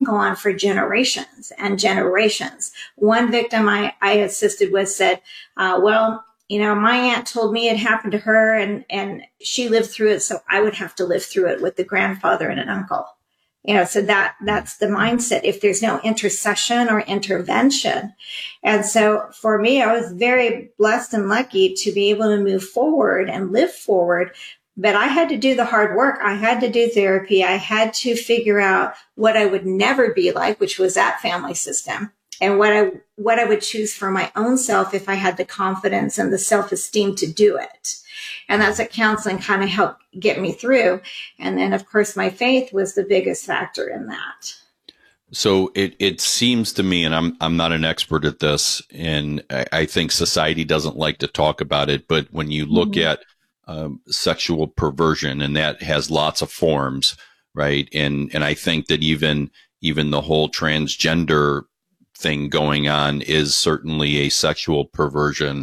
go on for generations and generations. One victim I assisted with said, well, my aunt told me it happened to her and she lived through it, so I would have to live through it with the grandfather and an uncle. So that's the mindset if there's no intercession or intervention. And so for me, I was very blessed and lucky to be able to move forward and live forward. But I had to do the hard work. I had to do therapy. I had to figure out what I would never be like, which was that family system, and what I would choose for my own self if I had the confidence and the self-esteem to do it. And that's what counseling kind of helped get me through. And then, of course, my faith was the biggest factor in that. So it seems to me, and I'm not an expert at this, and I think society doesn't like to talk about it, but when you look at sexual perversion, and that has lots of forms, right? And I think that even the whole transgender thing going on is certainly a sexual perversion.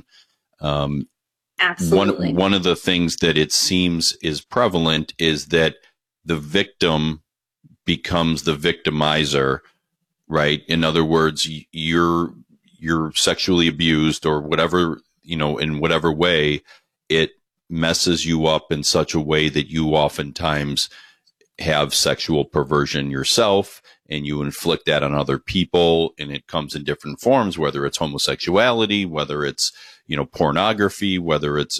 Absolutely. One of the things that it seems is prevalent is that the victim becomes the victimizer, right? In other words, you're sexually abused or whatever, in whatever way, it messes you up in such a way that you oftentimes have sexual perversion yourself, and you inflict that on other people, and it comes in different forms, whether it's homosexuality, whether it's, pornography, whether it's,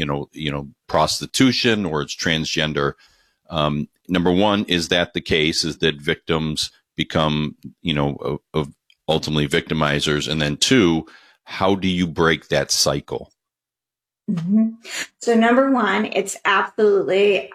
prostitution, or it's transgender. Number one, is that the case? Is that victims become, ultimately victimizers? And then two, how do you break that cycle? Mm-hmm. So number one, it's absolutely,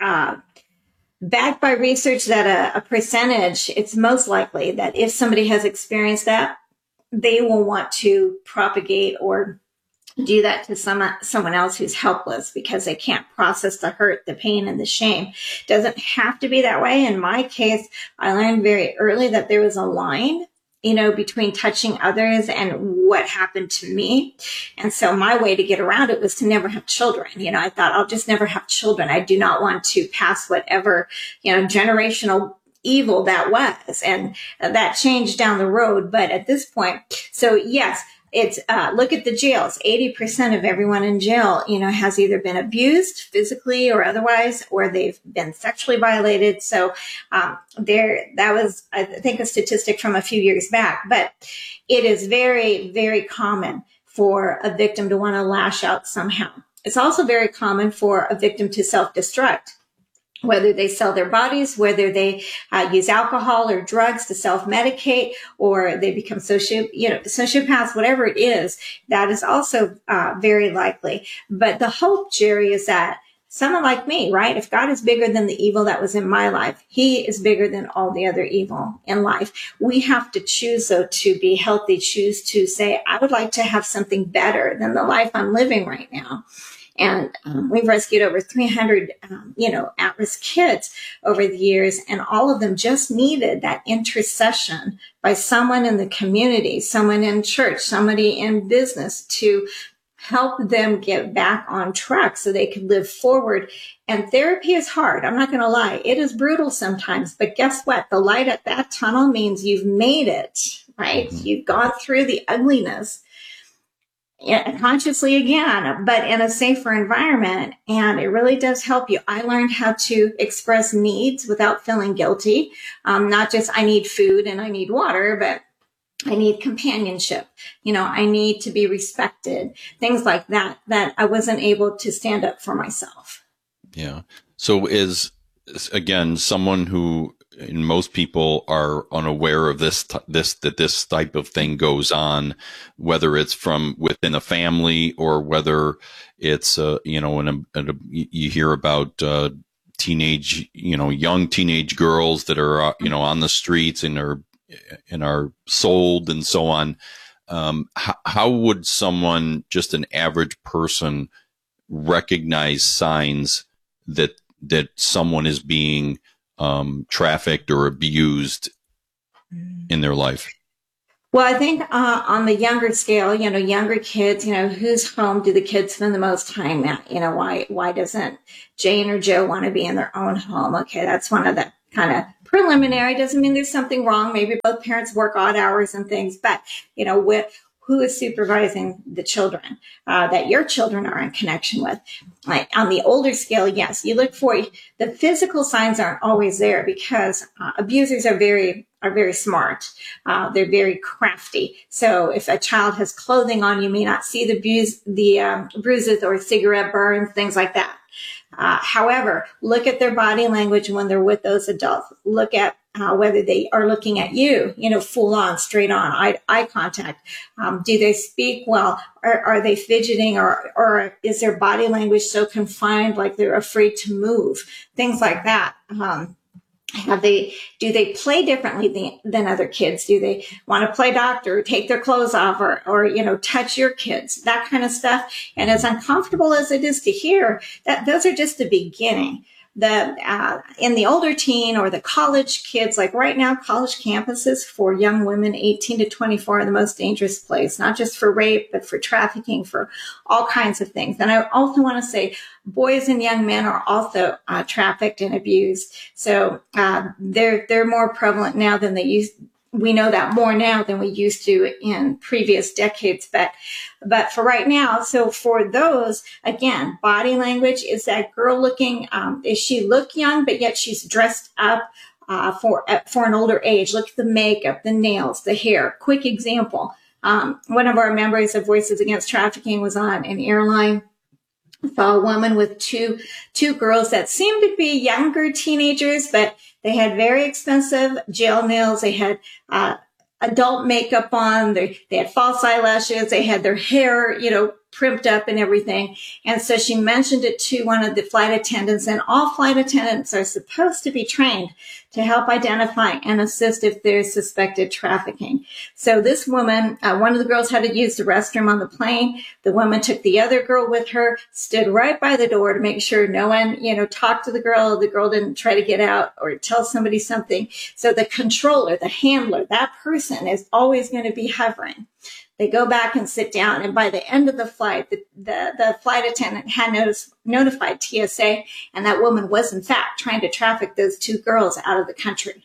backed by research that a percentage, it's most likely that if somebody has experienced that, they will want to propagate or do that to someone else who's helpless because they can't process the hurt, the pain, and the shame. Doesn't have to be that way. In my case, I learned very early that there was a line, between touching others and what happened to me. And so my way to get around it was to never have children. I thought I'll just never have children. I do not want to pass whatever, generational evil that was. And that changed down the road. But at this point, so yes, it's, look at the jails. 80% of everyone in jail, has either been abused physically or otherwise, or they've been sexually violated. So, that was, I think, a statistic from a few years back, but it is very, very common for a victim to want to lash out somehow. It's also very common for a victim to self-destruct, whether they sell their bodies, whether they use alcohol or drugs to self-medicate, or they become sociopaths, whatever it is, that is also very likely. But the hope, Jerry, is that someone like me, right? If God is bigger than the evil that was in my life, he is bigger than all the other evil in life. We have to choose, though, to be healthy, choose to say, I would like to have something better than the life I'm living right now. And we've rescued over 300, at-risk kids over the years, and all of them just needed that intercession by someone in the community, someone in church, somebody in business to help them get back on track so they could live forward. And therapy is hard. I'm not going to lie. It is brutal sometimes, but guess what? The light at that tunnel means you've made it, right? Mm-hmm. You've gone through the ugliness. Consciously again, but in a safer environment. And it really does help you. I learned how to express needs without feeling guilty. Not just I need food and I need water, but I need companionship. I need to be respected. Things like that I wasn't able to stand up for myself. Yeah. So again, someone who, and most people are unaware of this type of thing goes on, whether it's from within a family or whether it's, you hear about, young teenage girls that are, on the streets and are sold and so on. How would someone, just an average person, recognize signs that someone is being trafficked or abused in their life? Well, I think on the younger scale, younger kids, whose home do the kids spend the most time at? Why doesn't Jane or Joe want to be in their own home? Okay, that's one of the kind of preliminary. Doesn't mean there's something wrong. Maybe both parents work odd hours and things, but with who is supervising the children that your children are in connection with. Like on the older scale, yes, you look for the physical signs aren't always there because abusers are very smart. They're very crafty. So if a child has clothing on, you may not see the bruises or cigarette burns, things like that. However, look at their body language when they're with those adults. Look at whether they are looking at you, full on, straight on, eye contact. Do they speak well? Are they fidgeting, or is their body language so confined, like they're afraid to move? Things like that. Do they play differently than other kids? Do they want to play doctor, take their clothes off, or touch your kids? That kind of stuff. And as uncomfortable as it is to hear, that those are just the beginning. In the older teen or the college kids, like right now, college campuses for young women 18 to 24 are the most dangerous place, not just for rape, but for trafficking, for all kinds of things. And I also want to say boys and young men are also trafficked and abused. So they're more prevalent now than they used. We know that more now than we used to in previous decades, but for right now, so for those, again, body language, is that girl looking, is she look young, but yet she's dressed up for an older age? Look at the makeup, the nails, the hair. Quick example. One of our members of Voices Against Trafficking was on an airline. Saw a woman with two girls that seemed to be younger teenagers, but they had very expensive gel nails. They had adult makeup on. They had false eyelashes. They had their hair, primped up and everything. And so she mentioned it to one of the flight attendants, and all flight attendants are supposed to be trained to help identify and assist if there's suspected trafficking. So this woman, one of the girls had to use the restroom on the plane. The woman took the other girl with her, stood right by the door to make sure no one, talked to the girl. The girl didn't try to get out or tell somebody something. So the controller, the handler, that person is always going to be hovering. They go back and sit down, and by the end of the flight, the flight attendant had notified TSA, and that woman was, in fact, trying to traffic those two girls out of the country.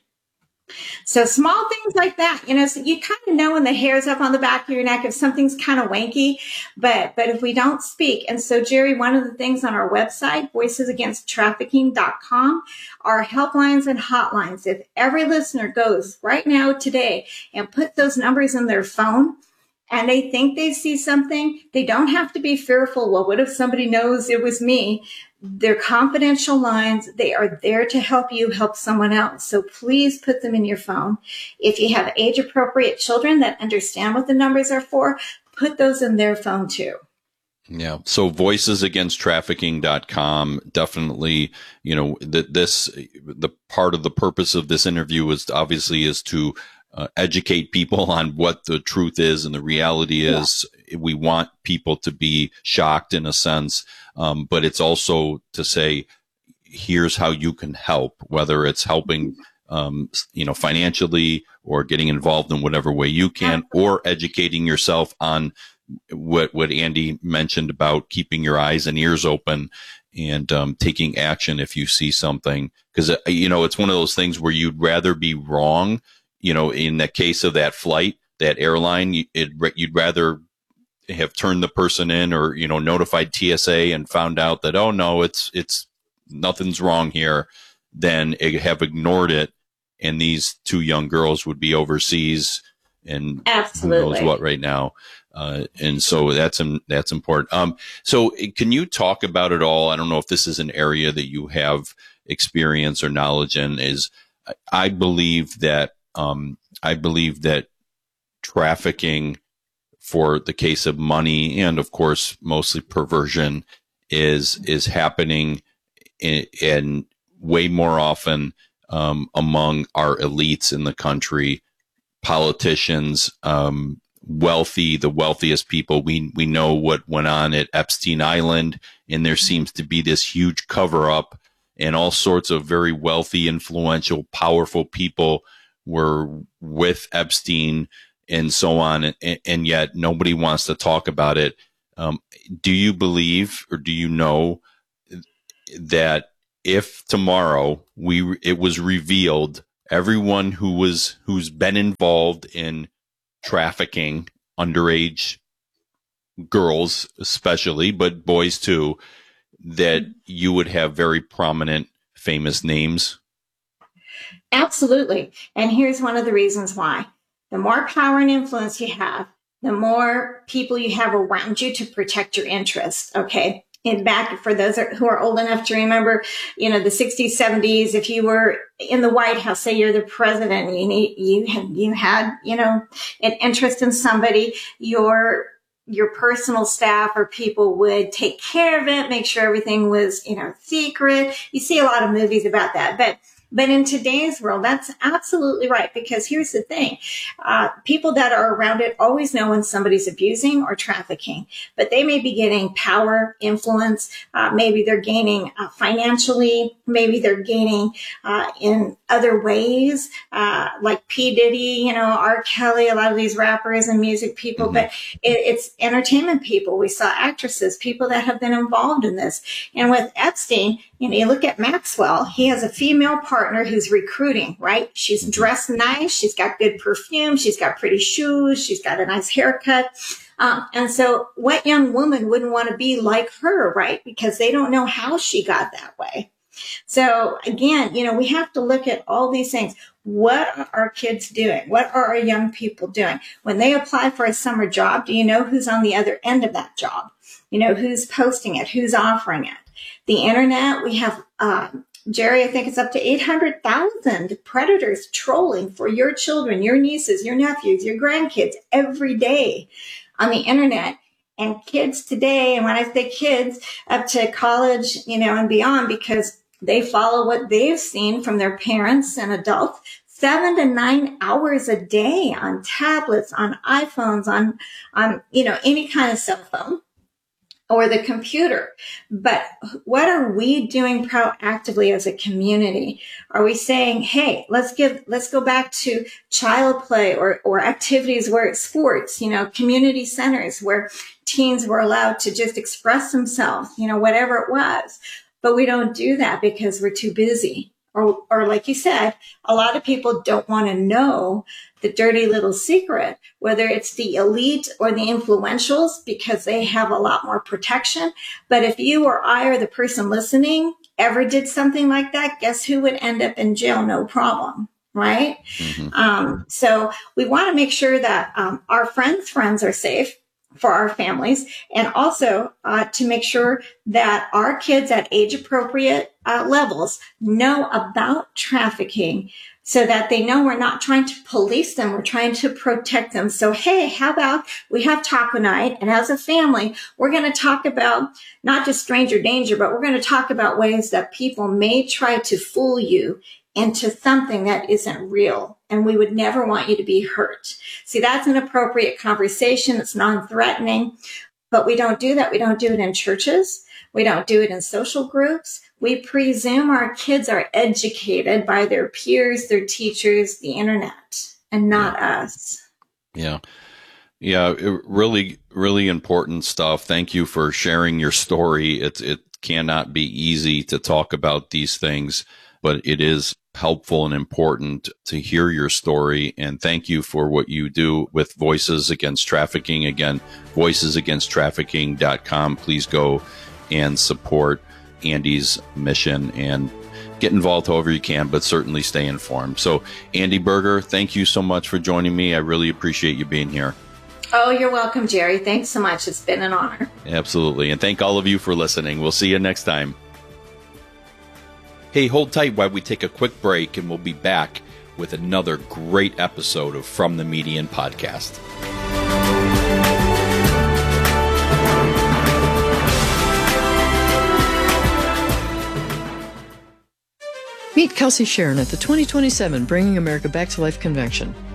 So small things like that, so you kind of know when the hair's up on the back of your neck if something's kind of wanky, but if we don't speak. And so, Jerry, one of the things on our website, voicesagainsttrafficking.com, are helplines and hotlines. If every listener goes right now today and put those numbers in their phone, and they think they see something, they don't have to be fearful. Well, what if somebody knows it was me? They're confidential lines. They are there to help you help someone else. So please put them in your phone. If you have age-appropriate children that understand what the numbers are for, put those in their phone too. Yeah. So voicesagainsttrafficking.com, definitely, the part of the purpose of this interview is to educate people on what the truth is and the reality is. Yeah. We want people to be shocked in a sense, but it's also to say, here's how you can help, whether it's helping, financially or getting involved in whatever way you can, or educating yourself on what Andy mentioned about keeping your eyes and ears open and taking action if you see something. Because, it's one of those things where you'd rather be wrong. In the case of that flight, that airline, you'd rather have turned the person in or, notified TSA and found out that, oh no, it's nothing's wrong here, than have ignored it. And these two young girls would be overseas and Absolutely. Who knows what right now. And so that's important. So can you talk about it all? I don't know if this is an area that you have experience or knowledge in. I believe that trafficking, for the case of money and of course mostly perversion, is happening in way more often among our elites in the country, politicians, the wealthiest people. We know what went on at Epstein Island, and there seems to be this huge cover up, and all sorts of very wealthy, influential, powerful people were with Epstein and so on, and yet nobody wants to talk about it. Do you believe, or do you know, that if tomorrow it was revealed everyone who's been involved in trafficking underage girls, especially, but boys too, that you would have very prominent, famous names? Absolutely. And here's one of the reasons why. The more power and influence you have, the more people you have around you to protect your interests. Okay. And back for those who are old enough to remember, the 60s, 70s, if you were in the White House, say you're the president, you had, an interest in somebody, your personal staff or people would take care of it, make sure everything was, secret. You see a lot of movies about that, but in today's world, that's absolutely right. Because here's the thing. People that are around it always know when somebody's abusing or trafficking, but they may be getting power, influence. Maybe they're gaining financially. Maybe they're gaining in other ways, like P. Diddy, R. Kelly, a lot of these rappers and music people, but it's entertainment people. We saw actresses, people that have been involved in this. And with Epstein, you look at Maxwell, he has a female partner who's recruiting, right? She's dressed nice. She's got good perfume. She's got pretty shoes. She's got a nice haircut. And so what young woman wouldn't want to be like her, right? Because they don't know how she got that way. So again, we have to look at all these things. What are our kids doing? What are our young people doing? When they apply for a summer job, do you know who's on the other end of that job? Who's posting it? Who's offering it? The internet, we have, Jerry, I think it's up to 800,000 predators trolling for your children, your nieces, your nephews, your grandkids every day on the internet. And kids today, and when I say kids, up to college, and beyond, because they follow what they've seen from their parents and adults, 7 to 9 hours a day on tablets, on iPhones, on any kind of cell phone or the computer. But what are we doing proactively as a community? Are we saying, hey, let's go back to child play or activities where it's sports, community centers where teens were allowed to just express themselves, whatever it was. But we don't do that because we're too busy. Or like you said, a lot of people don't want to know the dirty little secret, whether it's the elite or the influentials, because they have a lot more protection. But if you or I or the person listening ever did something like that, guess who would end up in jail? No problem. Right? So we want to make sure that our friends' friends are safe for our families, and also to make sure that our kids at age appropriate levels know about trafficking, so that they know we're not trying to police them, we're trying to protect them. So, hey, how about we have taco night, and as a family, we're going to talk about not just stranger danger, but we're going to talk about ways that people may try to fool you into something that isn't real. And we would never want you to be hurt. See, that's an appropriate conversation. It's non-threatening, but we don't do that. We don't do it in churches. We don't do it in social groups. We presume our kids are educated by their peers, their teachers, the internet, and not us. Yeah. Yeah. Really, really important stuff. Thank you for sharing your story. It cannot be easy to talk about these things, but it is helpful and important to hear your story. And thank you for what you do with Voices Against Trafficking. Again, voicesagainsttrafficking.com. Please go and support Andy's mission and get involved however you can, but certainly stay informed. So, Andy Berger, thank you so much for joining me. I really appreciate you being here. Oh, you're welcome, Jerry. Thanks so much. It's been an honor. Absolutely. And thank all of you for listening. We'll see you next time. Hey, hold tight while we take a quick break, and we'll be back with another great episode of From the Median Podcast. Meet Kelsey Sharon at the 2027 Bringing America Back to Life convention.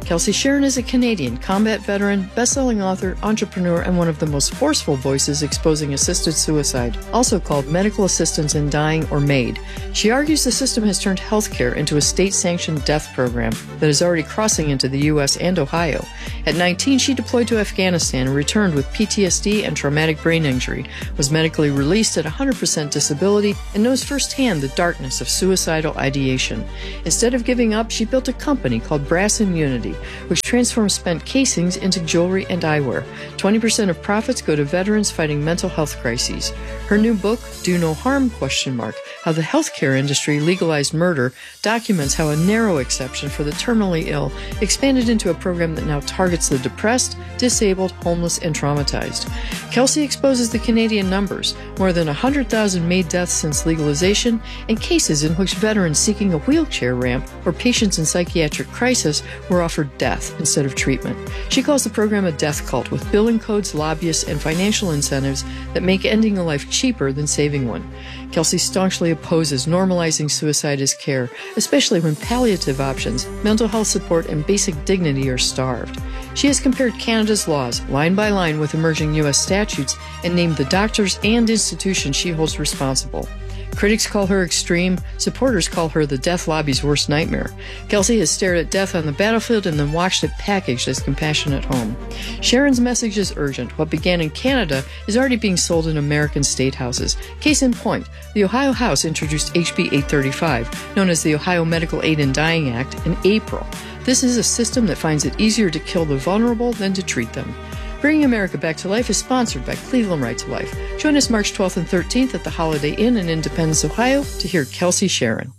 Kelsey Sharon is a Canadian combat veteran, best-selling author, entrepreneur, and one of the most forceful voices exposing assisted suicide, also called medical assistance in dying or MAID. She argues the system has turned healthcare into a state-sanctioned death program that is already crossing into the U.S. and Ohio. At 19, she deployed to Afghanistan and returned with PTSD and traumatic brain injury, was medically released at 100% disability, and knows firsthand the darkness of suicidal ideation. Instead of giving up, she built a company called Brass Immunity, which transforms spent casings into jewelry and eyewear. 20% of profits go to veterans fighting mental health crises. Her new book, Do No Harm? How the healthcare industry legalized murder, documents how a narrow exception for the terminally ill expanded into a program that now targets the depressed, disabled, homeless, and traumatized. Kelsey exposes the Canadian numbers, more than 100,000 MAID deaths since legalization, and cases in which veterans seeking a wheelchair ramp or patients in psychiatric crisis were offered death instead of treatment. She calls the program a death cult with billing codes, lobbyists, and financial incentives that make ending a life cheaper than saving one. Kelsey staunchly opposes normalizing suicide as care, especially when palliative options, mental health support, and basic dignity are starved. She has compared Canada's laws, line by line, with emerging U.S. statutes and named the doctors and institutions she holds responsible. Critics call her extreme. Supporters call her the death lobby's worst nightmare. Kelsey has stared at death on the battlefield and then watched it packaged as compassion at home. Sharon's message is urgent. What began in Canada is already being sold in American state houses. Case in point, the Ohio House introduced HB 835, known as the Ohio Medical Aid in Dying Act, in April. This is a system that finds it easier to kill the vulnerable than to treat them. Bringing America Back to Life is sponsored by Cleveland Right to Life. Join us March 12th and 13th at the Holiday Inn in Independence, Ohio to hear Kelsey Sharon.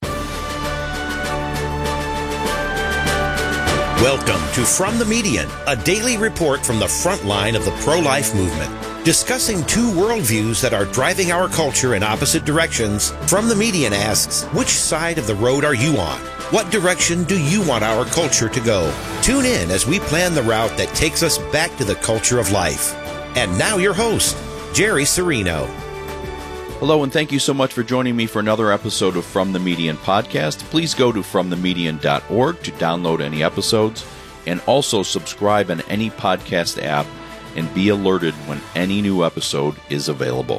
Welcome to From the Median, a daily report from the front line of the pro-life movement. Discussing two worldviews that are driving our culture in opposite directions, From the Median asks, which side of the road are you on? What direction do you want our culture to go? Tune in as we plan the route that takes us back to the culture of life. And now your host, Jerry Serino. Hello, and thank you so much for joining me for another episode of From the Median podcast. Please go to fromthemedian.org to download any episodes, and also subscribe on any podcast app and be alerted when any new episode is available.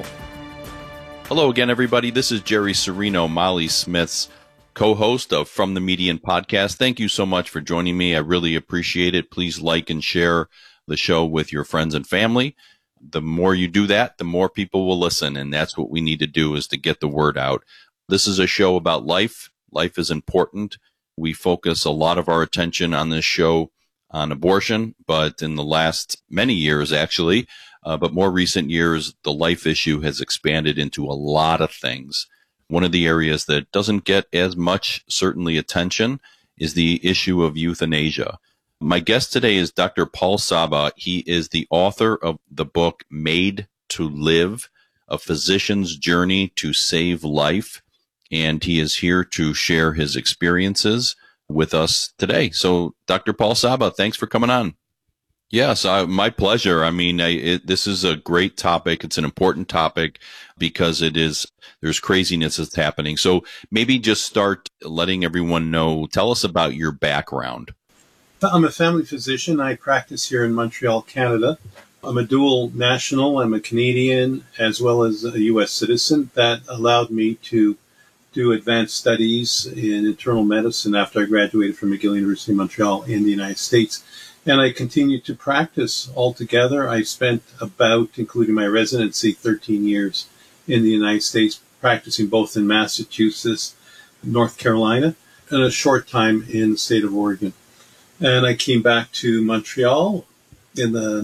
Hello again, everybody. This is Jerry Serino, Molly Smith's co-host of From the Median podcast. Thank you so much for joining me. I really appreciate it. Please like and share the show with your friends and family. The more you do that, the more people will listen, and that's what we need to do, is to get the word out. This is a show about life. Life is important. We focus a lot of our attention on this show on abortion, but in the last many years, actually, but more recent years, the life issue has expanded into a lot of things. One of the areas that doesn't get as much, certainly, attention is the issue of euthanasia. My guest today is Dr. Paul Saba. He is the author of the book Made to Live, A Physician's Journey to Save Life, and he is here to share his experiences with us today. So, Dr. Paul Saba, thanks for coming on. Yes, my pleasure. I mean, this is a great topic. It's an important topic because there's craziness that's happening. So maybe just start letting everyone know, tell us about your background. I'm a family physician. I practice here in Montreal, Canada. I'm a dual national. I'm a Canadian as well as a U.S. citizen. That allowed me to do advanced studies in internal medicine after I graduated from McGill University in Montreal in the United States. And I continued to practice altogether. I spent about, including my residency, 13 years in the United States, practicing both in Massachusetts, North Carolina, and a short time in the state of Oregon. And I came back to Montreal in the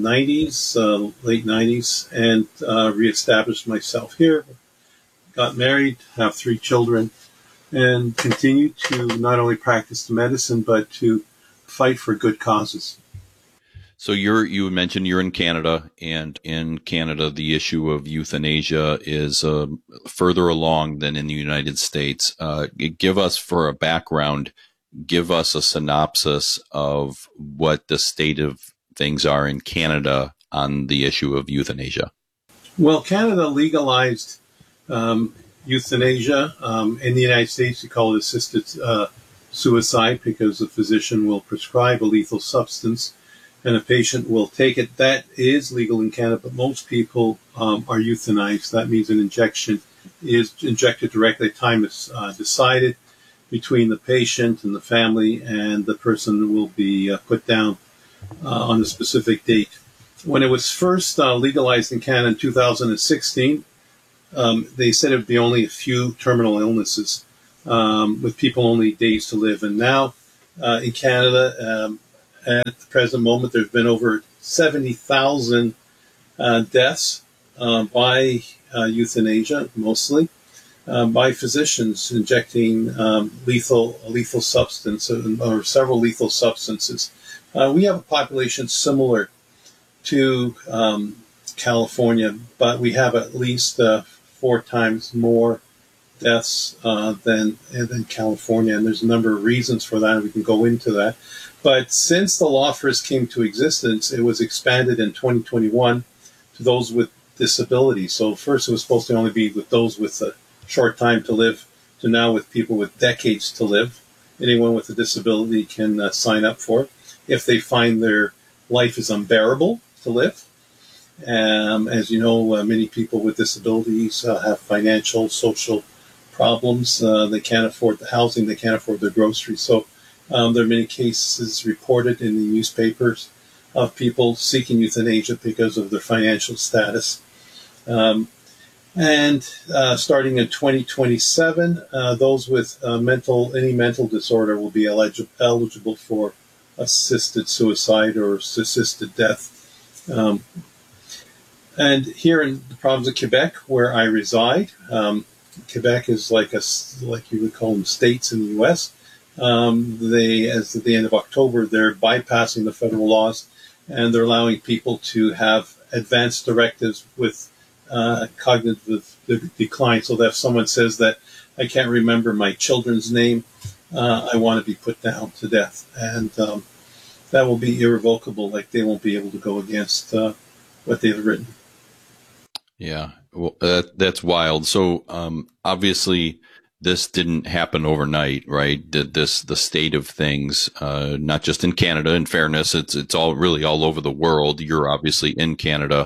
90s, late 90s, and reestablished myself here. Got married, have 3 children, and continued to not only practice the medicine, but to fight for good causes. So you mentioned you're in Canada, and in Canada, the issue of euthanasia is further along than in the United States. Give us, for a background, give us a synopsis of what the state of things are in Canada on the issue of euthanasia. Well, Canada legalized euthanasia. In the United States, we call it assisted suicide because the physician will prescribe a lethal substance and a patient will take it. That is legal in Canada, but most people are euthanized. That means an injection is injected directly. Time is decided between the patient and the family, and the person will be put down on a specific date. When it was first legalized in Canada in 2016, they said it would be only a few terminal illnesses with people only days to live. And now in Canada, at the present moment, there's been over 70,000 deaths by euthanasia, mostly by physicians injecting a lethal substance or several lethal substances. We have a population similar to California, but we have at least 4 times more deaths than California, and there's a number of reasons for that, and we can go into that. But since the law first came to existence, it was expanded in 2021 to those with disabilities. So first it was supposed to only be with those with a short time to live, to now with people with decades to live. Anyone with a disability can sign up for it if they find their life is unbearable to live. As you know, many people with disabilities have financial, social problems. They can't afford the housing, they can't afford their groceries. So there are many cases reported in the newspapers of people seeking euthanasia because of their financial status. And starting in 2027, those with any mental disorder will be eligible for assisted suicide or assisted death. And here in the province of Quebec, where I reside, Quebec is like you would call them states in the U.S. As at the end of October, they're bypassing the federal laws, and they're allowing people to have advanced directives with cognitive decline. So that if someone says that I can't remember my children's name, I want to be put down to death, and that will be irrevocable. Like they won't be able to go against what they've written. Yeah, well, that's wild. So obviously, this didn't happen overnight, right? The state of things, not just in Canada. In fairness, it's all really all over the world. You're obviously in Canada.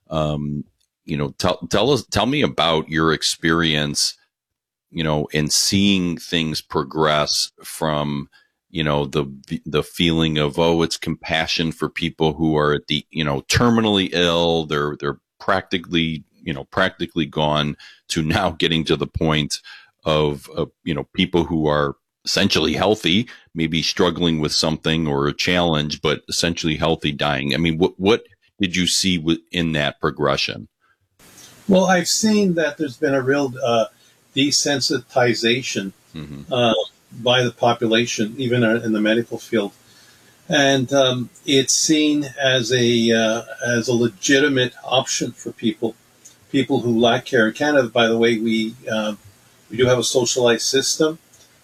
Tell me about your experience, in seeing things progress from, the feeling of, it's compassion for people who are at the, terminally ill. They're practically gone, to now getting to the point of people who are essentially healthy, maybe struggling with something or a challenge, but essentially healthy, dying. I mean, what did you see in that progression? Well, I've seen that there's been a real desensitization by the population, even in the medical field, and it's seen as a legitimate option for people who lack care. In Canada, by the way, we do have a socialized system.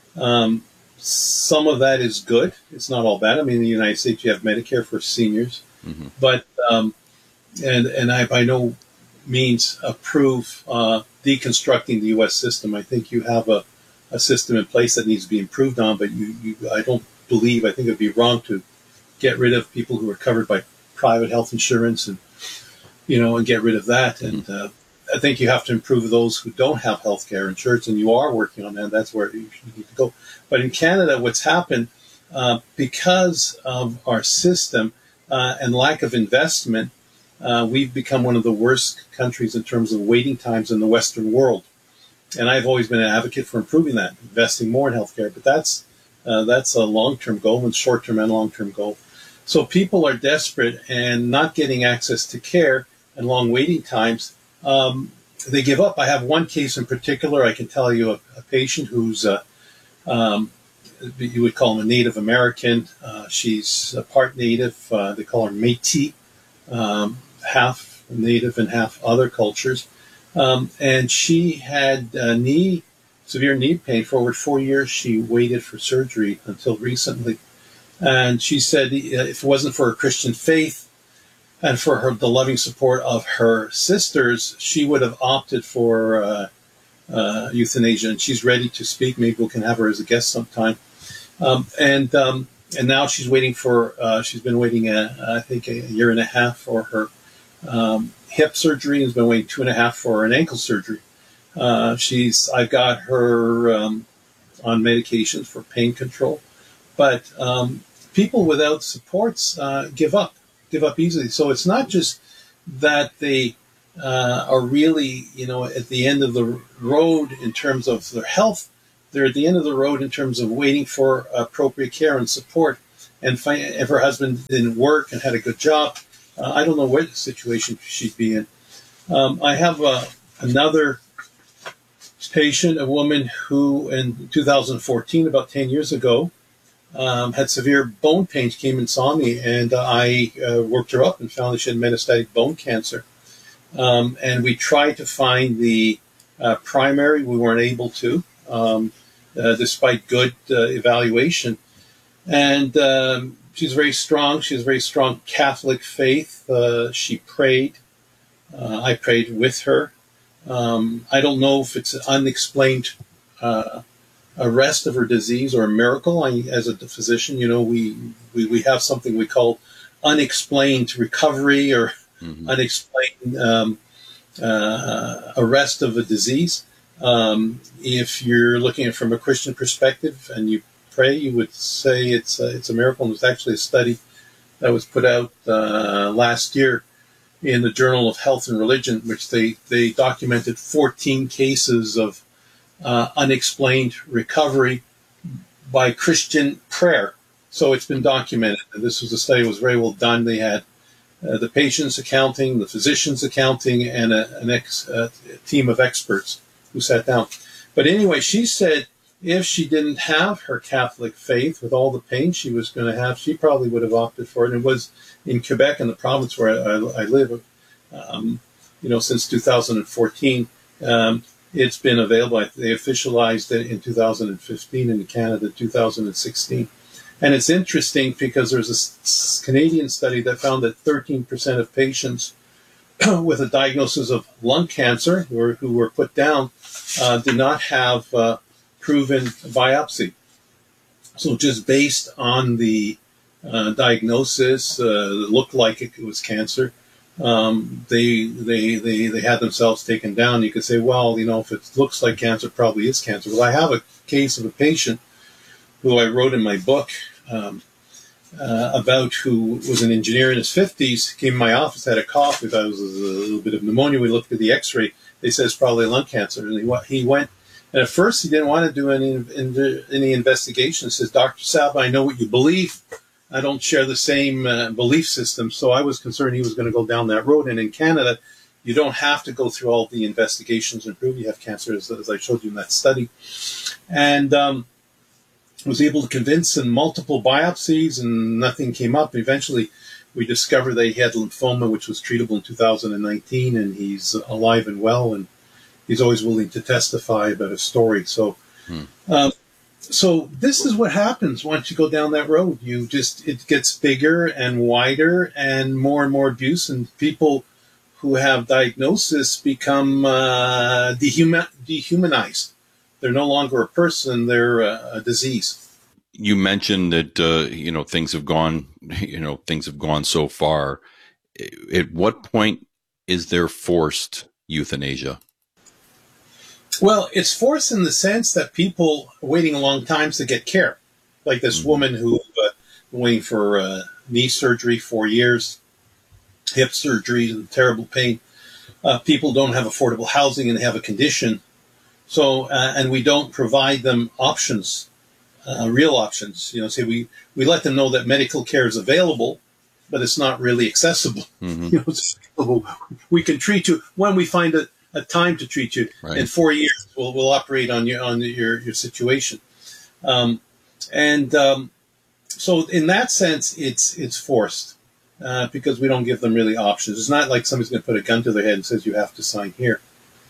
Some of that is good. It's not all bad. I mean, in the United States, you have Medicare for seniors, but and I by no means approve deconstructing the U.S. system. I think you have a system in place that needs to be improved on, but I think it'd be wrong to get rid of people who are covered by private health insurance and get rid of that. And I think you have to improve those who don't have health care insurance, and you are working on that. That's where you need to go. But in Canada, what's happened, because of our system and lack of investment, we've become one of the worst countries in terms of waiting times in the Western world. And I've always been an advocate for improving that, investing more in healthcare. But that's a long-term goal, and short-term and long-term goal. So people are desperate and not getting access to care and long waiting times. They give up. I have one case in particular. I can tell you a patient who's you would call him a Native American. She's a part Native. They call her Métis, half Native and half other cultures. And she had severe knee pain. For over 4 years, she waited for surgery until recently. And she said if it wasn't for her Christian faith and for the loving support of her sisters, she would have opted for euthanasia. And she's ready to speak. Maybe we can have her as a guest sometime. And now she's waiting for. She's been waiting, I think, a year and a half for her hip surgery, and has been waiting 2.5 for an ankle surgery. I've got her on medications for pain control, but people without supports give up easily. So it's not just that they are really, at the end of the road in terms of their health. They're at the end of the road in terms of waiting for appropriate care and support. And if her husband didn't work and had a good job, I don't know what situation she'd be in. I have another patient, a woman who in 2014, about 10 years ago, had severe bone pain. She came and saw me, and I worked her up and found that she had metastatic bone cancer. And we tried to find the primary. We weren't able to, despite good evaluation. And she's very strong. She has very strong Catholic faith. She prayed. I prayed with her. I don't know if it's an unexplained arrest of her disease or a miracle. As a physician, we have something we call unexplained recovery or unexplained arrest of a disease. If you're looking at it from a Christian perspective and you pray, you would say it's a miracle. And there's actually a study that was put out last year in the Journal of Health and Religion, which they documented 14 cases of unexplained recovery by Christian prayer. So it's been documented. This was a study that was very well done. They had the patient's accounting, the physician's accounting, and a team of experts who sat down. But anyway, she said if she didn't have her Catholic faith with all the pain she was going to have, she probably would have opted for it. And it was in Quebec, in the province where I live, since 2014. It's been available. They officialized it in 2015, in Canada 2016. And it's interesting because there's a Canadian study that found that 13% of patients with a diagnosis of lung cancer who were put down did not have proven biopsy. So just based on the diagnosis, it looked like it was cancer. They had themselves taken down. You could say, well, if it looks like cancer, it probably is cancer. Well, I have a case of a patient who I wrote in my book about, who was an engineer in his 50s, came in my office, had a cough. We thought it was a little bit of pneumonia. We looked at the x-ray. They said it's probably lung cancer. And he went, and at first he didn't want to do any investigation. He says, Dr. Saba, I know what you believe. I don't share the same belief system. So I was concerned he was going to go down that road. And in Canada, you don't have to go through all the investigations and prove you have cancer, as I showed you in that study. And was able to convince in multiple biopsies, and nothing came up. Eventually, we discovered that he had lymphoma, which was treatable in 2019, and he's alive and well, and he's always willing to testify about his story. So, so this is what happens once you go down that road. It gets bigger and wider and more abuse, and people who have diagnosis become dehumanized. They're no longer a person; they're a disease. You mentioned that things have gone so far. At what point is there forced euthanasia? Well, it's forced in the sense that people are waiting a long time to get care, like this woman who waiting for knee surgery 4 years, hip surgery, and terrible pain. People don't have affordable housing and they have a condition. So, and we don't provide them options, real options. Say we let them know that medical care is available, but it's not really accessible. We can treat you when we find a time to treat you. Right. In 4 years. We'll operate on your situation. So in that sense, it's forced because we don't give them really options. It's not like somebody's going to put a gun to their head and says you have to sign here.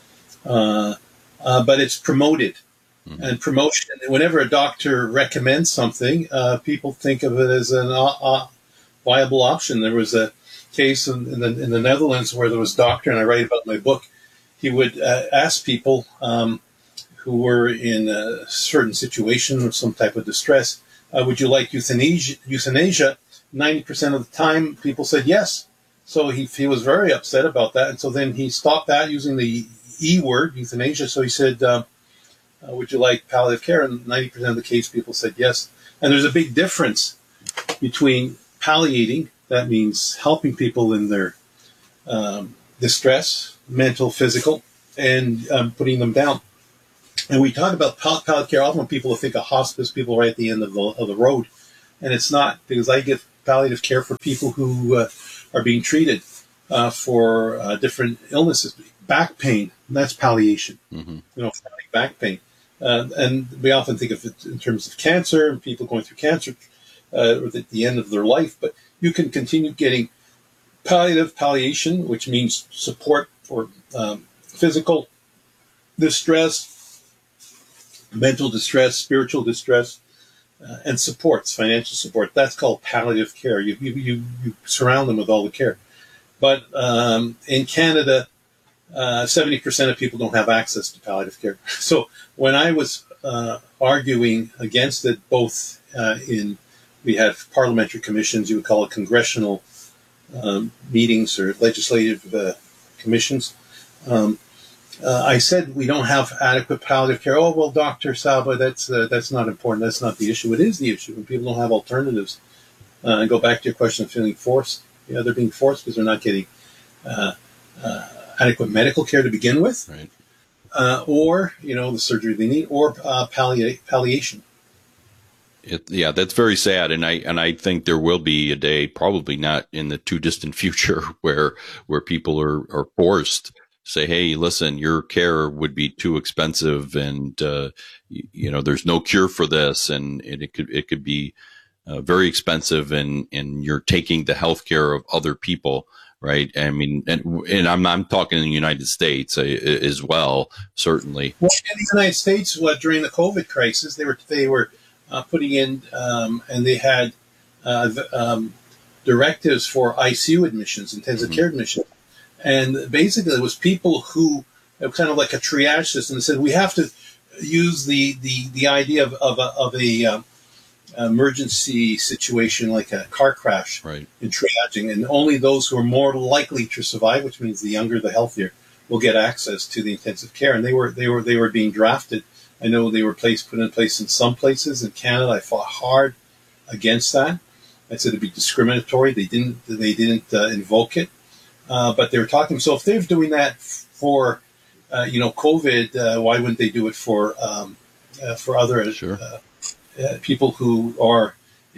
But it's promoted. And promotion, whenever a doctor recommends something, people think of it as a viable option. There was a case in the Netherlands where there was a doctor, and I write about in my book, he would ask people who were in a certain situation or some type of distress would you like euthanasia? 90% of the time, people said yes. So he was very upset about that. And so then he stopped that using the E word, euthanasia. So he said, would you like palliative care? And 90% of the case, people said yes. And there's a big difference between palliating, that means helping people in their distress, mental, physical, and putting them down. And we talk about palliative care. Often when people think of hospice, people right at the end of the road. And it's not, because I give palliative care for people who are being treated for different illnesses. Back pain, that's palliation. Mm-hmm. Back pain. And we often think of it in terms of cancer and people going through cancer at the end of their life. But you can continue getting palliation, which means support for physical distress, mental distress, spiritual distress, and supports, financial support. That's called palliative care. You surround them with all the care. But in Canada, 70% of people don't have access to palliative care. So when I was arguing against it, both we have parliamentary commissions, you would call it congressional meetings or legislative commissions. I said we don't have adequate palliative care. Oh, well, Dr. Saba, that's not important. That's not the issue. It is the issue when people don't have alternatives. And go back to your question of feeling forced. They're being forced because they're not getting adequate medical care to begin with, right? Or the surgery they need, or palliation. That's very sad, and I think there will be a day, probably not in the too distant future, where people are forced to say, "Hey, listen, your care would be too expensive, and there's no cure for this, and it could be very expensive, and you're taking the health care of other people." Right. I mean, and I'm talking in the United States as well, certainly. Well, in the United States, during the COVID crisis, they were putting in, and they had directives for ICU admissions, intensive care admissions, and basically it was people who kind of like a triage system. Said we have to use the idea of a emergency situation like a car crash, right, in triaging, and only those who are more likely to survive, which means the younger, the healthier, will get access to the intensive care. And they were being drafted. I know they were put in place in some places in Canada. I fought hard against that. I said it'd be discriminatory. They didn't invoke it, but they were talking. So if they're doing that for COVID, why wouldn't they do it for other? Sure. People who are,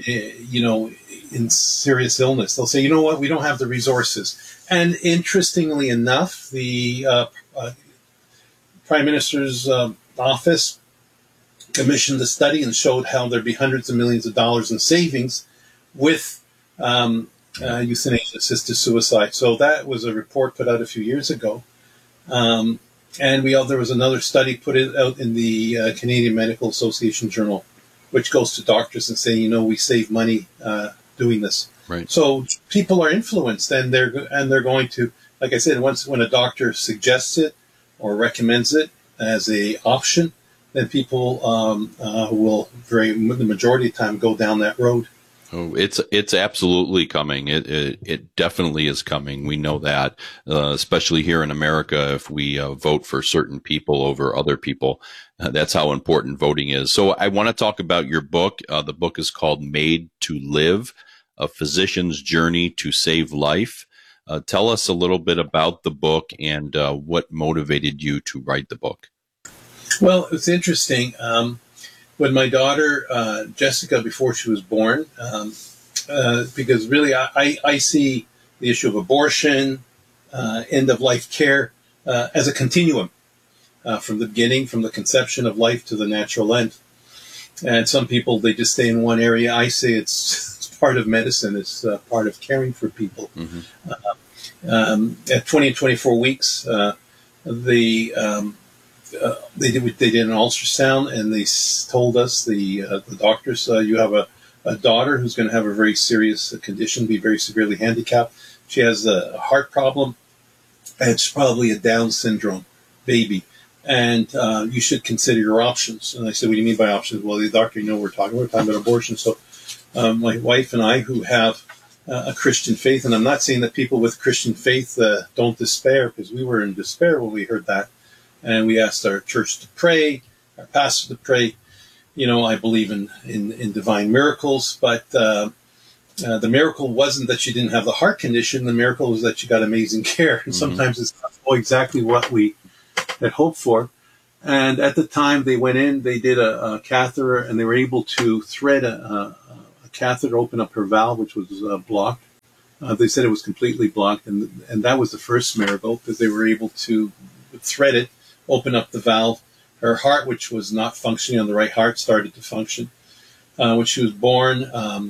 in serious illness? They'll say, you know what, we don't have the resources. And interestingly enough, the Prime Minister's office commissioned a study and showed how there'd be hundreds of millions of dollars in savings with euthanasia-assisted suicide. So that was a report put out a few years ago. And there was another study put out in the Canadian Medical Association Journal, which goes to doctors and saying, we save money doing this. Right. So people are influenced, and they're going to, like I said, when a doctor suggests it or recommends it as a option, then people will the majority of the time go down that road. Oh, it's absolutely coming. It definitely is coming. We know that, especially here in America, if we vote for certain people over other people, that's how important voting is. So I want to talk about your book. The book is called Made to Live, A Physician's Journey to Save Life. Tell us a little bit about the book and what motivated you to write the book. Well, it's interesting. When my daughter, Jessica, before she was born, because really I see the issue of abortion, end-of-life care, as a continuum from the beginning, from the conception of life to the natural end. And some people, they just stay in one area. I say it's part of medicine. It's part of caring for people. Mm-hmm. At 20 and 24 weeks, they did an ultrasound, and they told us, the doctors, you have a daughter who's going to have a very serious condition, be very severely handicapped. She has a heart problem, and it's probably a Down syndrome baby. and you should consider your options. And I said, what do you mean by options? Well, the doctor, we're talking about abortion. So my wife and I, who have a Christian faith, and I'm not saying that people with Christian faith don't despair, because we were in despair when we heard that. And we asked our church to pray, our pastor to pray. I believe in divine miracles, but the miracle wasn't that she didn't have the heart condition. The miracle was that she got amazing care. And sometimes it's not exactly what we had hoped for. And at the time they went in, they did a catheter, and they were able to thread a catheter, open up her valve, which was blocked. They said it was completely blocked, and that was the first miracle, because they were able to thread it, open up the valve. Her heart, which was not functioning on the right heart, started to function. When she was born,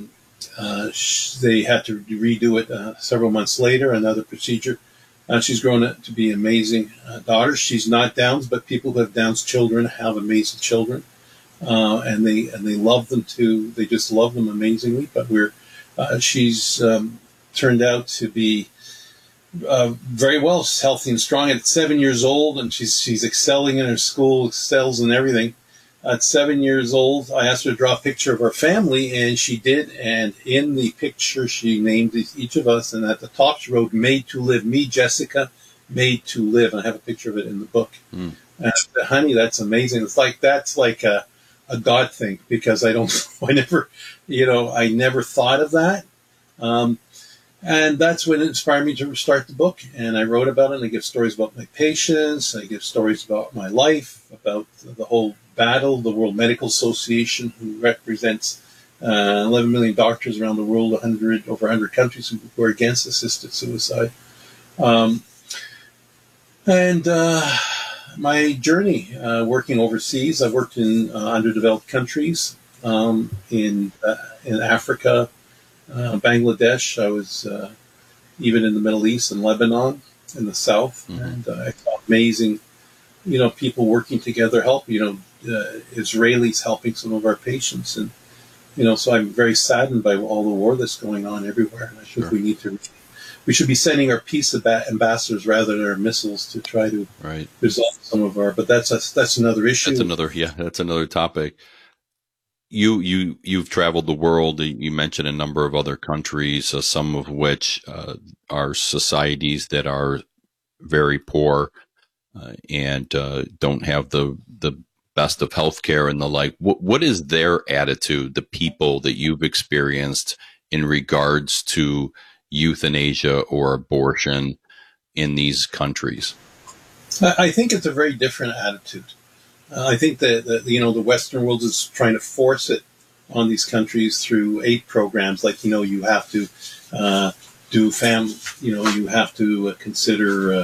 they had to redo it several months later, another procedure. She's grown up to be an amazing daughter. She's not Downs, but people who have Downs children have amazing children, and they love them too. They just love them amazingly. But she's turned out to be very well, healthy and strong at 7 years old, and she's excelling in her school, excels in everything. At 7 years old, I asked her to draw a picture of our family, and she did. And in the picture, she named each of us, and at the top she wrote, "Made to live." Me, Jessica, made to live. And I have a picture of it in the book. And I said, honey, that's amazing. That's like a God thing, because I never thought of that. And that's when it inspired me to start the book. And I wrote about it, and I give stories about my patients. I give stories about my life, about the whole battle, the World Medical Association, who represents 11 million doctors around the world, over 100 countries who are against assisted suicide. And my journey working overseas, I've worked in underdeveloped countries, in Africa, Bangladesh. I was even in the Middle East and Lebanon in the south, and I saw amazing, people working together, help, Israelis helping some of our patients, and so I'm very saddened by all the war that's going on everywhere. And I think we should be sending our peace ambassadors rather than our missiles to try to resolve some of our. But that's another issue. That's another topic. You've traveled the world. You mentioned a number of other countries, some of which are societies that are very poor and don't have the best of healthcare and the like. What is their attitude, the people that you've experienced, in regards to euthanasia or abortion in these countries? I think it's a very different attitude. I think that the Western world is trying to force it on these countries through aid programs, like you have to do you have to consider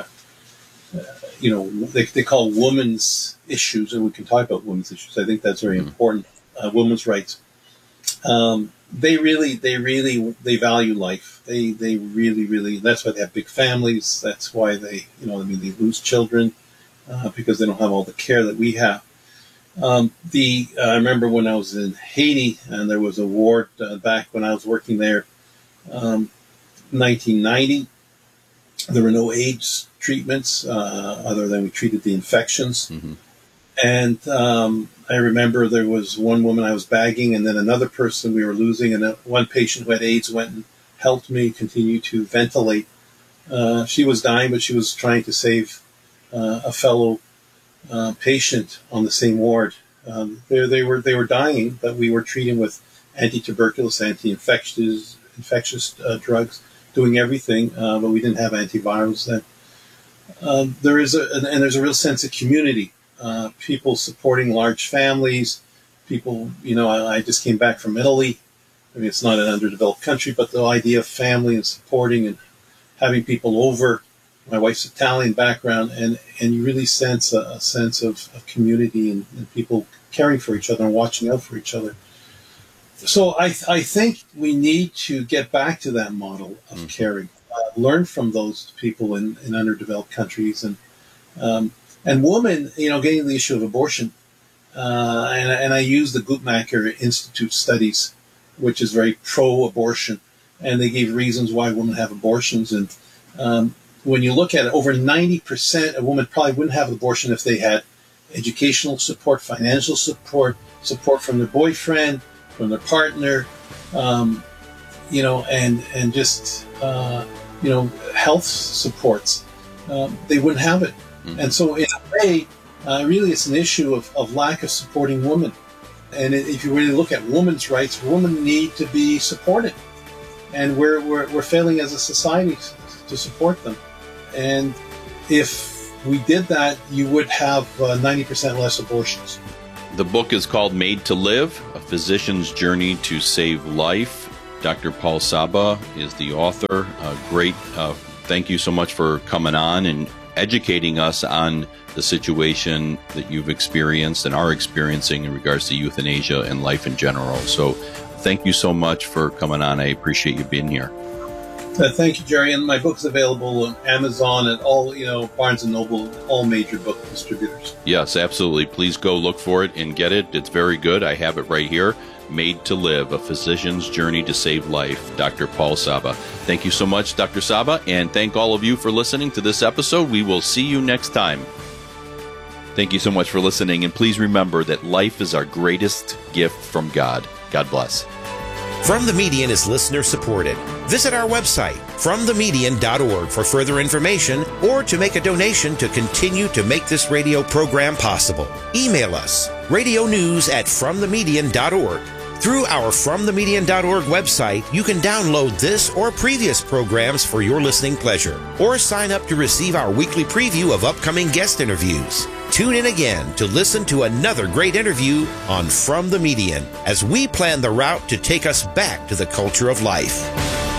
they call women's issues, and we can talk about women's issues. I think that's very important. Women's rights. They value life. They really. That's why they have big families. That's why they they lose children. Because they don't have all the care that we have. I remember when I was in Haiti, and there was a ward back when I was working there, 1990. There were no AIDS treatments other than we treated the infections. And I remember there was one woman I was bagging, and then another person we were losing, and one patient who had AIDS went and helped me continue to ventilate. She was dying, but she was trying to save a fellow patient on the same ward. They were dying, but we were treating with anti-tuberculous, anti-infectious drugs, doing everything, but we didn't have antivirals then. There's a real sense of community. People supporting large families. People, I just came back from Italy. I mean, it's not an underdeveloped country, but the idea of family and supporting and having people over. My wife's Italian background, and you really sense a sense of community and people caring for each other and watching out for each other. So I think we need to get back to that model of caring, learn from those people in underdeveloped countries, and women, getting the issue of abortion, and I use the Guttmacher Institute studies, which is very pro-abortion, and they gave reasons why women have abortions, and when you look at it, over 90% of women probably wouldn't have an abortion if they had educational support, financial support, support from their boyfriend, from their partner, and just, health supports, they wouldn't have it. Mm-hmm. And so in a way, really it's an issue of lack of supporting women. And if you really look at women's rights, women need to be supported. And we're failing as a society to support them. And if we did that, you would have 90% less abortions. The book is called Made to Live, A Physician's Journey to Save Life. Dr. Paul Saba is the author. Great. Thank you so much for coming on and educating us on the situation that you've experienced and are experiencing in regards to euthanasia and life in general. So thank you so much for coming on. I appreciate you being here. Thank you, Jerry. And my book's available on Amazon at all, Barnes & Noble, all major book distributors. Yes, absolutely. Please go look for it and get it. It's very good. I have it right here. Made to Live, A Physician's Journey to Save Life, Dr. Paul Saba. Thank you so much, Dr. Saba, and thank all of you for listening to this episode. We will see you next time. Thank you so much for listening, and please remember that life is our greatest gift from God. God bless. From the Median is listener supported. Visit our website, fromthemedian.org, for further information or to make a donation to continue to make this radio program possible. Email us, radionews@fromthemedian.org. Through our fromthemedian.org website, you can download this or previous programs for your listening pleasure, or sign up to receive our weekly preview of upcoming guest interviews. Tune in again to listen to another great interview on From the Median as we plan the route to take us back to the culture of life.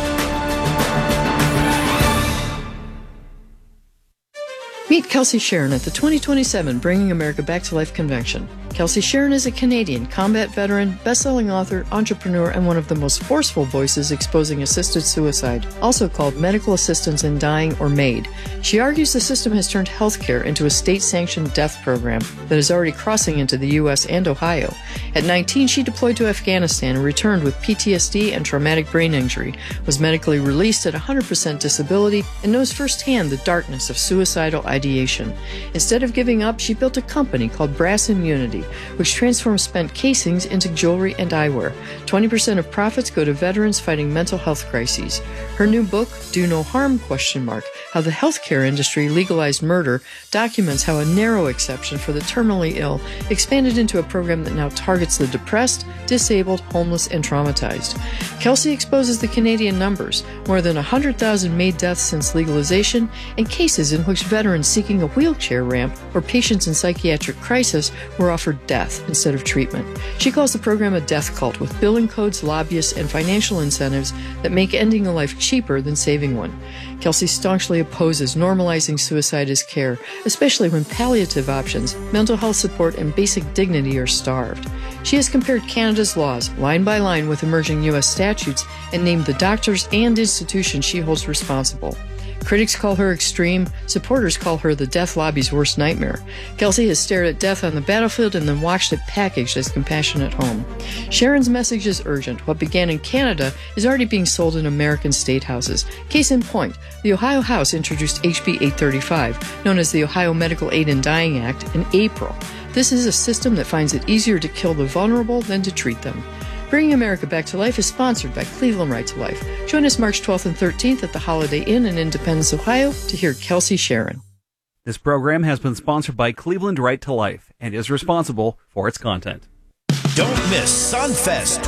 Meet Kelsey Sharon at the 2027 Bringing America Back to Life Convention. Kelsey Sharon is a Canadian combat veteran, best-selling author, entrepreneur, and one of the most forceful voices exposing assisted suicide, also called medical assistance in dying or MAID. She argues the system has turned healthcare into a state-sanctioned death program that is already crossing into the U.S. and Ohio. At 19, she deployed to Afghanistan and returned with PTSD and traumatic brain injury, was medically released at 100% disability, and knows firsthand the darkness of suicidal ideation. Instead of giving up, she built a company called Brass Immunity, which transforms spent casings into jewelry and eyewear. 20% of profits go to veterans fighting mental health crises. Her new book, Do No Harm? How the Healthcare Industry Legalized Murder, documents how a narrow exception for the terminally ill expanded into a program that now targets the depressed, disabled, homeless, and traumatized. Kelsey exposes the Canadian numbers, more than 100,000 MAID deaths since legalization, and cases in which veterans seeking a wheelchair ramp or patients in psychiatric crisis were offered death instead of treatment. She calls the program a death cult with billing codes, lobbyists, and financial incentives that make ending a life cheaper than saving one. Kelsey staunchly opposes normalizing suicide as care, especially when palliative options, mental health support, and basic dignity are starved. She has compared Canada's laws, line by line, with emerging U.S. statutes and named the doctors and institutions she holds responsible. Critics call her extreme. Supporters call her the death lobby's worst nightmare. Kelsey has stared at death on the battlefield and then watched it packaged as compassion at home. Sharon's message is urgent. What began in Canada is already being sold in American state houses. Case in point, the Ohio House introduced HB 835, known as the Ohio Medical Aid in Dying Act, in April. This is a system that finds it easier to kill the vulnerable than to treat them. Bringing America Back to Life is sponsored by Cleveland Right to Life. Join us March 12th and 13th at the Holiday Inn in Independence, Ohio to hear Kelsey Sharon. This program has been sponsored by Cleveland Right to Life and is responsible for its content. Don't miss Sunfest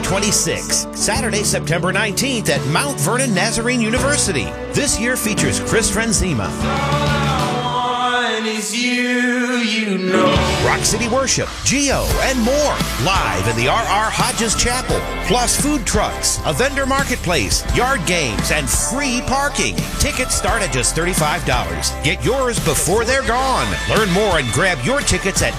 2026, Saturday, September 19th at Mount Vernon Nazarene University. This year features Chris Frenzema, Rock City Worship, Geo, and more. Live in the R.R. Hodges Chapel. Plus food trucks, a vendor marketplace, yard games, and free parking. Tickets start at just $35. Get yours before they're gone. Learn more and grab your tickets at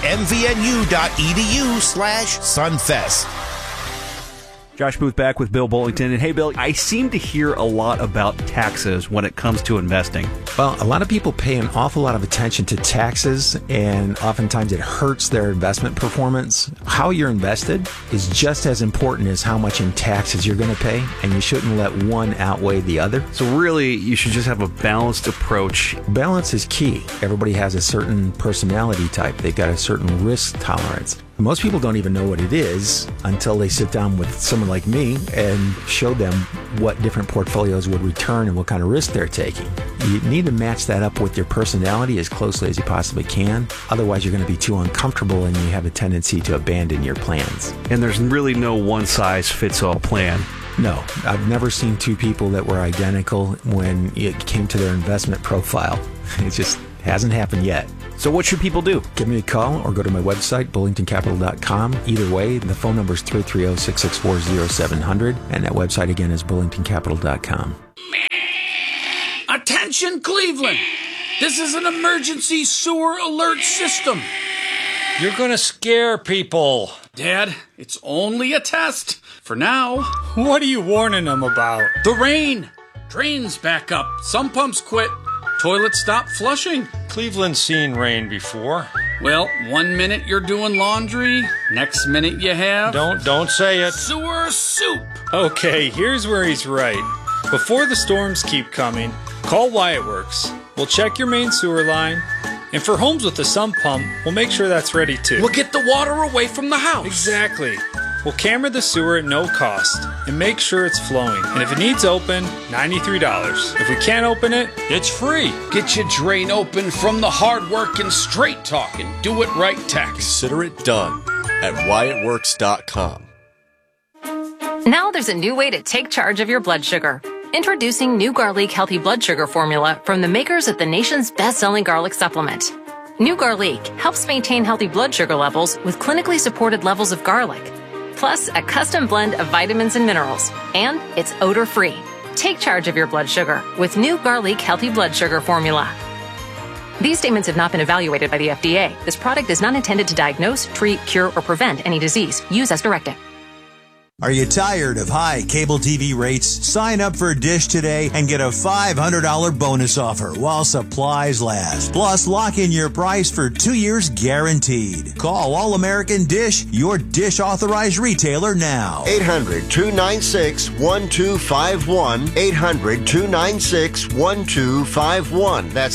mvnu.edu/sunfest. Josh Booth back with Bill Bullington. And hey, Bill, I seem to hear a lot about taxes when it comes to investing. Well, a lot of people pay an awful lot of attention to taxes, and oftentimes it hurts their investment performance. How you're invested is just as important as how much in taxes you're going to pay, and you shouldn't let one outweigh the other. So really, you should just have a balanced approach. Balance is key. Everybody has a certain personality type. They've got a certain risk tolerance. Most people don't even know what it is until they sit down with someone like me and show them what different portfolios would return and what kind of risk they're taking. You need to match that up with your personality as closely as you possibly can. Otherwise, you're going to be too uncomfortable and you have a tendency to abandon your plans. And there's really no one-size-fits-all plan. No, I've never seen two people that were identical when it came to their investment profile. It just hasn't happened yet. So what should people do? Give me a call or go to my website, bullingtoncapital.com. Either way, the phone number is 330-664-0700, and that website again is bullingtoncapital.com. Attention, Cleveland! This is an emergency sewer alert system. You're gonna scare people. Dad, it's only a test. For now. What are you warning them about? The rain. Drains back up. Some pumps quit. Toilets stop flushing. Cleveland's seen rain before. Well, 1 minute you're doing laundry, next minute you have... Don't say it. Sewer soup. Okay, here's where he's right. Before the storms keep coming, call Wyatt Works. We'll check your main sewer line. And for homes with a sump pump, we'll make sure that's ready too. We'll get the water away from the house. Exactly. We'll camera the sewer at no cost and make sure it's flowing. And if it needs open, $93. If we can't open it, it's free. Get your drain open from the hard work and straight talking. Do it right tax. Consider it done at WyattWorks.com. Now there's a new way to take charge of your blood sugar. Introducing New Garlic Healthy Blood Sugar Formula from the makers of the nation's best-selling garlic supplement. New Garlic helps maintain healthy blood sugar levels with clinically supported levels of garlic, plus a custom blend of vitamins and minerals, and it's odor-free. Take charge of your blood sugar with New Garlic Healthy Blood Sugar Formula. These statements have not been evaluated by the FDA. This product is not intended to diagnose, treat, cure, or prevent any disease. Use as directed. Are you tired of high cable TV rates? Sign up for Dish today and get a $500 bonus offer while supplies last. Plus, lock in your price for 2 years guaranteed. Call All American Dish, your Dish authorized retailer now. 800-296-1251. 800-296-1251. That's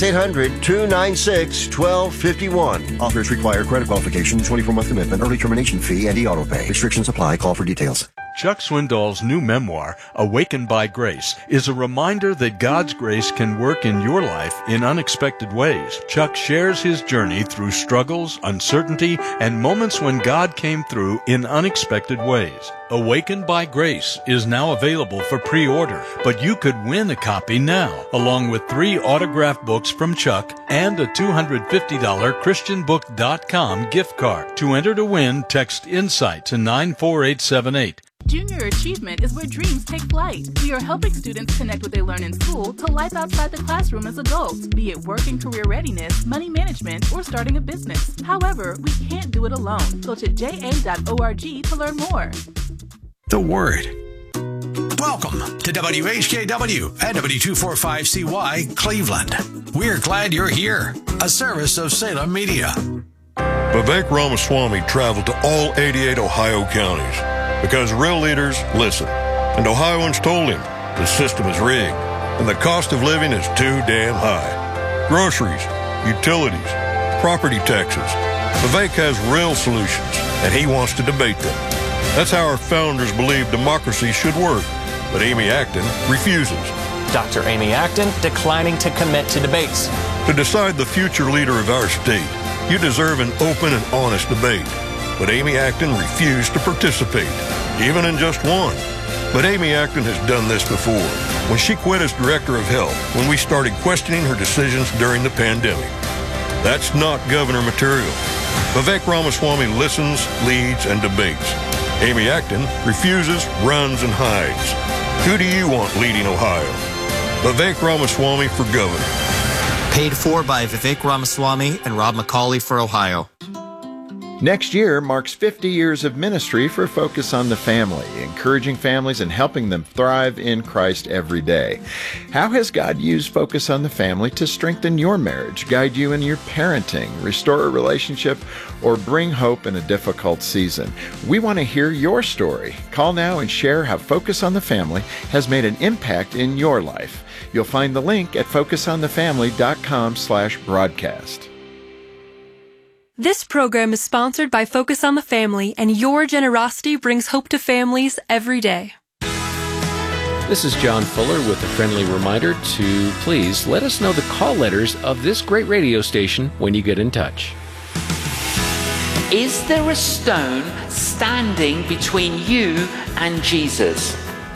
800-296-1251. Offers require credit qualification, 24-month commitment, early termination fee, and e-auto pay. Restrictions apply. Call for details. Chuck Swindoll's new memoir, Awakened by Grace, is a reminder that God's grace can work in your life in unexpected ways. Chuck shares his journey through struggles, uncertainty, and moments when God came through in unexpected ways. Awakened by Grace is now available for pre-order, but you could win a copy now, along with 3 autographed books from Chuck and a $250 ChristianBook.com gift card. To enter to win, text INSIGHT to 94878. Junior Achievement is where dreams take flight. We are helping students connect what they learn in school to life outside the classroom as adults, be it work and career readiness, money management, or starting a business. However, we can't do it alone. Go to ja.org to learn more. The Word. Welcome to WHKW at W245CY, Cleveland. We're glad you're here. A service of Salem Media. Vivek Ramaswamy traveled to all 88 Ohio counties because real leaders listen. And Ohioans told him the system is rigged and the cost of living is too damn high. Groceries, utilities, property taxes. Vivek has real solutions and he wants to debate them. That's how our founders believed democracy should work. But Amy Acton refuses. Dr. Amy Acton declining to commit to debates. To decide the future leader of our state, you deserve an open and honest debate. But Amy Acton refused to participate, even in just one. But Amy Acton has done this before, when she quit as director of health, when we started questioning her decisions during the pandemic. That's not governor material. Vivek Ramaswamy listens, leads, and debates. Amy Acton refuses, runs, and hides. Who do you want leading Ohio? Vivek Ramaswamy for governor. Paid for by Vivek Ramaswamy and Rob McCauley for Ohio. Next year marks 50 years of ministry for Focus on the Family, encouraging families and helping them thrive in Christ every day. How has God used Focus on the Family to strengthen your marriage, guide you in your parenting, restore a relationship, or bring hope in a difficult season? We want to hear your story. Call now and share how Focus on the Family has made an impact in your life. You'll find the link at focusonthefamily.com/broadcast. This program is sponsored by Focus on the Family, and your generosity brings hope to families every day. This is John Fuller with a friendly reminder to please let us know the call letters of this great radio station when you get in touch. Is there a stone standing between you and Jesus?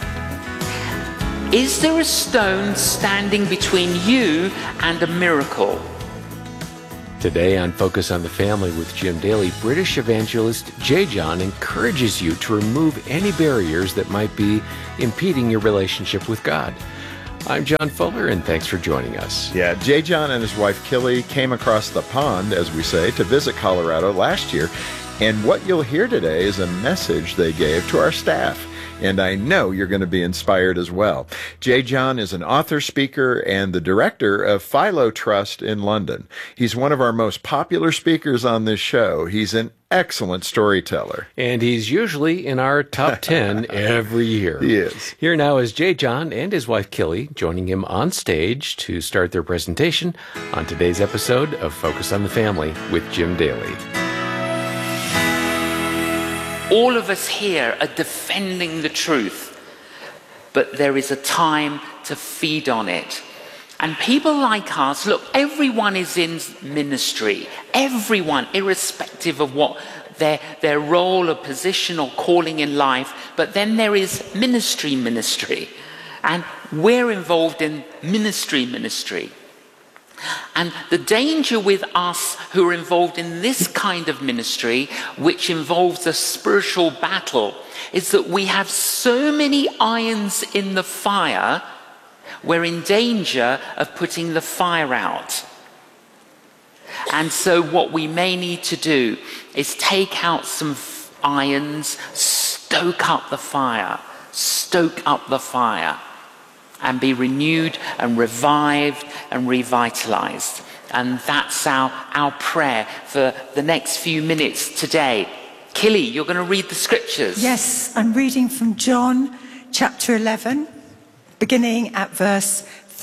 Is there a stone standing between you and a miracle? Today on Focus on the Family with Jim Daly, British evangelist J. John encourages you to remove any barriers that might be impeding your relationship with God. I'm John Fuller, and thanks for joining us. Yeah, J. John and his wife Killy came across the pond, as we say, to visit Colorado last year. And what you'll hear today is a message they gave to our staff. And I know you're going to be inspired as well. J. John is an author, speaker, and the director of Philo Trust in London. He's one of our most popular speakers on this show. He's an excellent storyteller. And he's usually in our top 10 every year. He is. Here now is J. John and his wife Killy joining him on stage to start their presentation on today's episode of Focus on the Family with Jim Daly. All of us here are defending the truth, but there is a time to feed on it. And people like us, look, everyone is in ministry. Everyone, irrespective of what their role or position or calling in life. But then there is ministry. And we're involved in ministry. And the danger with us who are involved in this kind of ministry, which involves a spiritual battle, is that we have so many irons in the fire, we're in danger of putting the fire out. And so what we may need to do is take out some irons, stoke up the fire, and be renewed and revived and revitalized. And that's our prayer for the next few minutes today. Killy, you're going to read the scriptures. Yes, I'm reading from John chapter 11, beginning at verse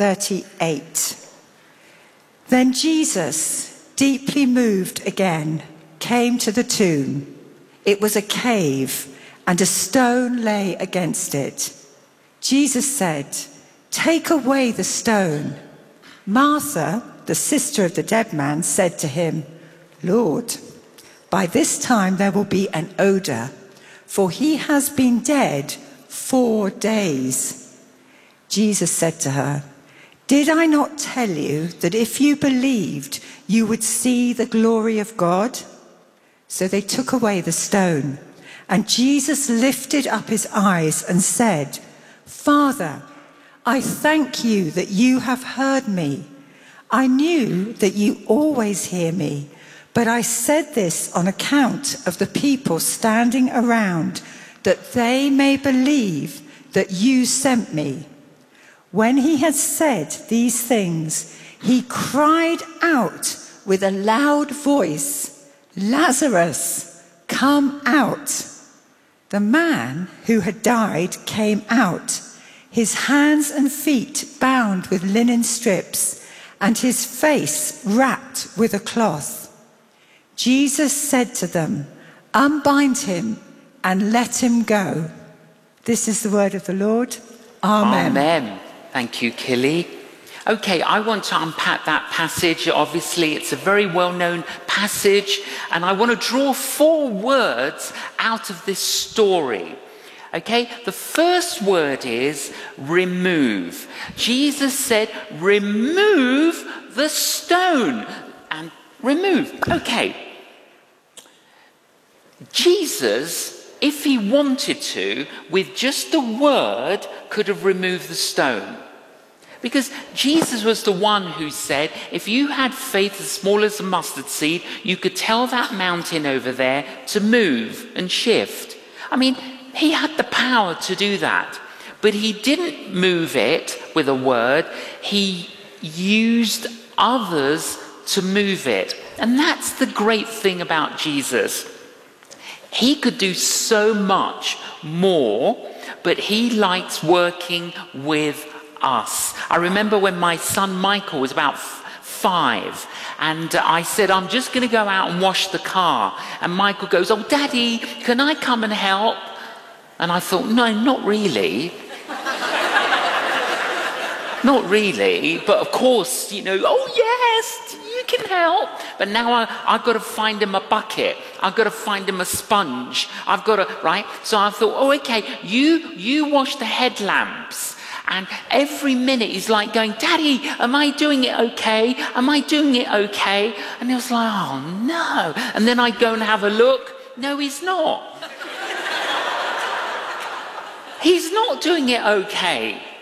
38. Then Jesus, deeply moved again, came to the tomb. It was a cave, and a stone lay against it. Jesus said, "Take away the stone." Martha, the sister of the dead man, said to him, "Lord, by this time there will be an odor, for he has been dead 4 days." Jesus said to her, "Did I not tell you that if you believed, you would see the glory of God?" So they took away the stone, and Jesus lifted up his eyes and said, "Father, I thank you that you have heard me. I knew that you always hear me, but I said this on account of the people standing around, that they may believe that you sent me." When he had said these things, he cried out with a loud voice, "Lazarus, come out." The man who had died came out, his hands and feet bound with linen strips, and his face wrapped with a cloth. Jesus said to them, "Unbind him and let him go." This is the word of the Lord. Amen. Amen. Thank you, Killy. Okay, I want to unpack that passage. Obviously, it's a very well-known passage, and I want to draw 4 words out of this story. Okay, the first word is remove. Jesus said, remove the stone. And remove. Okay. Jesus, if he wanted to, with just a word, could have removed the stone. Because Jesus was the one who said, if you had faith as small as a mustard seed, you could tell that mountain over there to move and shift. I mean, he had the power to do that. But he didn't move it with a word. He used others to move it. And that's the great thing about Jesus. He could do so much more, but he likes working with us. I remember when my son Michael was about 5, and I said, I'm just going to go out and wash the car. And Michael goes, oh, Daddy, can I come and help? And I thought, no, not really. Not really, but of course, oh yes, you can help. But now I've got to find him a bucket. I've got to find him a sponge. I've got to, right? So I thought, oh, okay, you wash the headlamps. And every minute he's like going, Daddy, am I doing it okay? Am I doing it okay? And he was like, oh no. And then I'd go and have a look. No, he's not. He's not doing it okay.